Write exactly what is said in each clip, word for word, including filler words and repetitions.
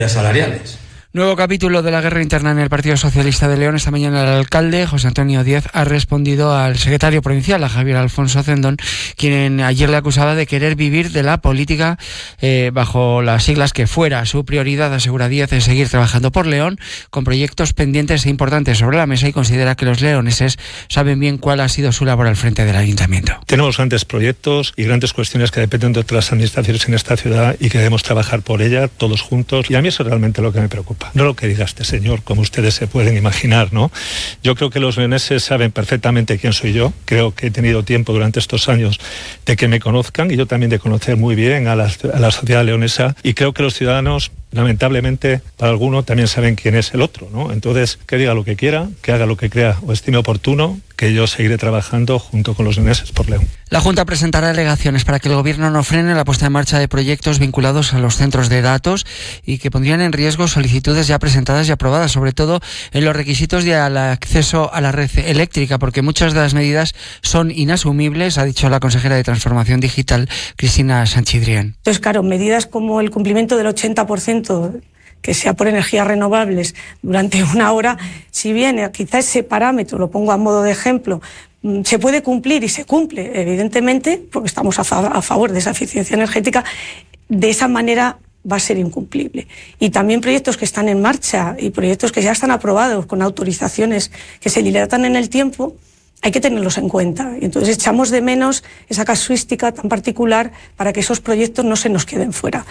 salariales. Nuevo capítulo de la guerra interna en el Partido Socialista de León. Esta mañana el alcalde, José Antonio Díez, ha respondido al secretario provincial, a Javier Alfonso Cendón, quien ayer le acusaba de querer vivir de la política eh, bajo las siglas que fuera. Su prioridad, asegura Díez, es seguir trabajando por León con proyectos pendientes e importantes sobre la mesa, y considera que los leoneses saben bien cuál ha sido su labor al frente del ayuntamiento. Tenemos grandes proyectos y grandes cuestiones que dependen de otras administraciones en esta ciudad y que debemos trabajar por ellas todos juntos, y a mí eso es realmente lo que me preocupa. No lo que diga este señor, como ustedes se pueden imaginar, ¿no? Yo creo que los leoneses saben perfectamente quién soy yo. Creo que he tenido tiempo durante estos años de que me conozcan, y yo también de conocer muy bien a la, a la sociedad leonesa, y creo que los ciudadanos, lamentablemente, para alguno también saben quién es el otro, ¿no? Entonces, que diga lo que quiera, que haga lo que crea o estime oportuno, que yo seguiré trabajando junto con los leoneses por León. La Junta presentará alegaciones para que el Gobierno no frene la puesta en marcha de proyectos vinculados a los centros de datos y que pondrían en riesgo solicitudes ya presentadas y aprobadas, sobre todo en los requisitos de al acceso a la red eléctrica, porque muchas de las medidas son inasumibles, ha dicho la consejera de Transformación Digital, Cristina Sanchidrián. Entonces, claro, medidas como el cumplimiento del ochenta por ciento que sea por energías renovables durante una hora, si bien quizá ese parámetro, lo pongo a modo de ejemplo, se puede cumplir y se cumple, evidentemente, porque estamos a, fa- a favor de esa eficiencia energética, de esa manera va a ser incumplible. Y también proyectos que están en marcha y proyectos que ya están aprobados con autorizaciones que se dilatan en el tiempo, hay que tenerlos en cuenta. Y entonces echamos de menos esa casuística tan particular para que esos proyectos no se nos queden fuera.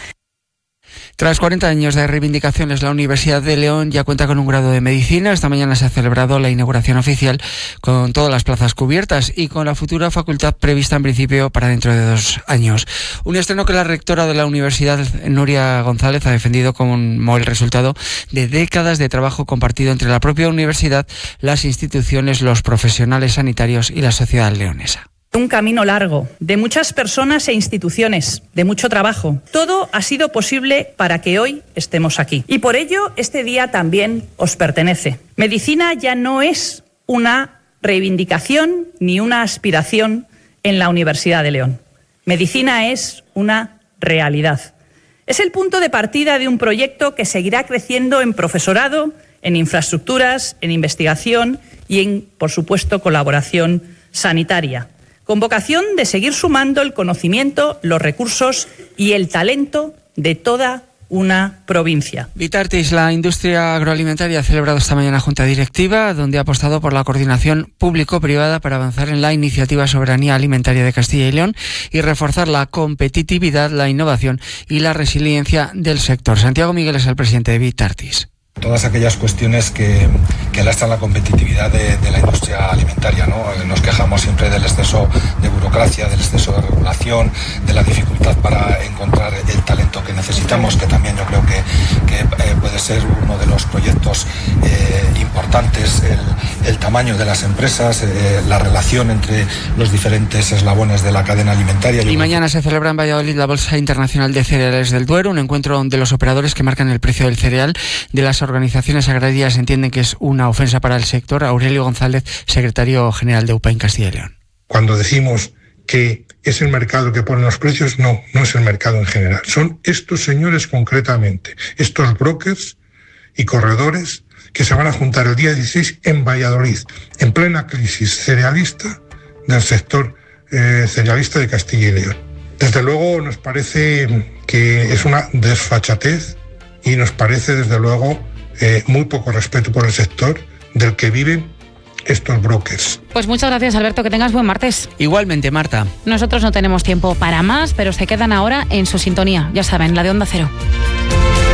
Tras cuarenta años de reivindicaciones, la Universidad de León ya cuenta con un grado de medicina. Esta mañana se ha celebrado la inauguración oficial con todas las plazas cubiertas y con la futura facultad prevista en principio para dentro de dos años. Un estreno que la rectora de la universidad, Nuria González, ha defendido como el resultado de décadas de trabajo compartido entre la propia universidad, las instituciones, los profesionales sanitarios y la sociedad leonesa. Un camino largo, de muchas personas e instituciones, de mucho trabajo. Todo ha sido posible para que hoy estemos aquí. Y por ello, este día también os pertenece. Medicina ya no es una reivindicación ni una aspiración en la Universidad de León. Medicina es una realidad. Es el punto de partida de un proyecto que seguirá creciendo en profesorado, en infraestructuras, en investigación y en, por supuesto, colaboración sanitaria, con vocación de seguir sumando el conocimiento, los recursos y el talento de toda una provincia. Vitartis, la industria agroalimentaria, ha celebrado esta mañana junta directiva, donde ha apostado por la coordinación público-privada para avanzar en la iniciativa Soberanía Alimentaria de Castilla y León y reforzar la competitividad, la innovación y la resiliencia del sector. Santiago Miguel es el presidente de Vitartis. Todas aquellas cuestiones que, que lastran la competitividad de, de la industria alimentaria, ¿no? Nos quejamos siempre del exceso de burocracia, del exceso de regulación, de la dificultad para encontrar el talento que necesitamos, que también yo creo que, que eh, puede ser uno de los proyectos eh, importantes, el, el tamaño de las empresas, eh, la relación entre los diferentes eslabones de la cadena alimentaria. Y mañana se celebra en Valladolid la Bolsa Internacional de Cereales del Duero, un encuentro de los operadores que marcan el precio del cereal. De las organizaciones agrarias entienden que es una ofensa para el sector. Aurelio González, secretario general de U P A en Castilla y León. Cuando decimos que es el mercado que pone los precios, no, no es el mercado en general. Son estos señores concretamente, estos brokers y corredores que se van a juntar el día dieciséis en Valladolid, en plena crisis cerealista del sector eh, cerealista de Castilla y León. Desde luego nos parece que es una desfachatez y nos parece desde luego eh, muy poco respeto por el sector del que viven estos brokers. Pues muchas gracias, Alberto, que tengas buen martes. Igualmente, Marta. Nosotros no tenemos tiempo para más, pero se quedan ahora en su sintonía, ya saben, la de Onda Cero.